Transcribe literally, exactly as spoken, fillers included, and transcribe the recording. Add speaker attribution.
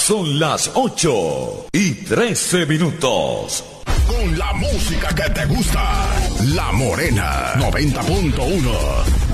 Speaker 1: Son las ocho y trece minutos.
Speaker 2: Con la música que te gusta, La Morena noventa punto uno.